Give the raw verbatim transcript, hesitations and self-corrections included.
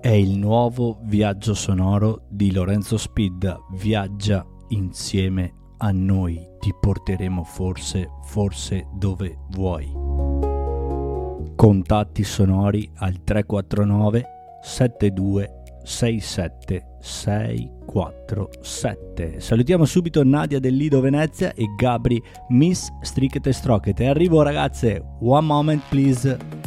È il nuovo viaggio sonoro di Lorenzo Spidda. Viaggia insieme a noi, ti porteremo forse, forse dove vuoi. Contatti sonori al tre quattro nove sette due sei sette sei quattro sette. Salutiamo subito Nadia del Lido Venezia e Gabri Miss Strichete Strochete. Arrivo ragazze, one moment please.